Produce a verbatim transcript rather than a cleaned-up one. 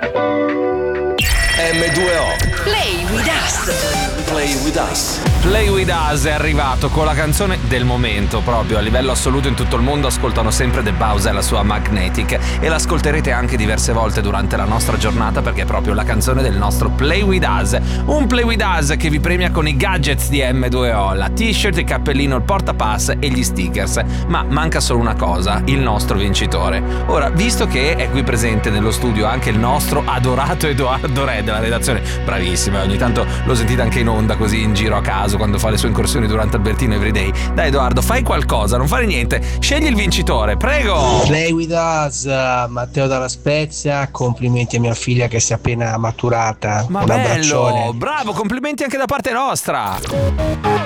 emme due o Play with us. Play with us. Play with us è arrivato con la canzone del momento, proprio a livello assoluto in tutto il mondo ascoltano sempre The Bowser e la sua Magnetic, e l'ascolterete anche diverse volte durante la nostra giornata perché è proprio la canzone del nostro Play with us. Un Play with us che vi premia con i gadgets di emme due o, la t-shirt, il cappellino, il portapass e gli stickers. Ma manca solo una cosa, il nostro vincitore. Ora, visto che è qui presente nello studio anche il nostro adorato Edoardo Re della redazione, bravissima, ogni tanto lo sentite anche in onda così in giro a caso quando fa le sue incursioni durante Albertino Everyday. Dai Edoardo, fai qualcosa, non fare niente, scegli il vincitore, prego. Play with us, Matteo dalla Spezia, complimenti a mia figlia che si è appena maturata. Ma un bello, abbraccione. bravo, complimenti anche da parte nostra.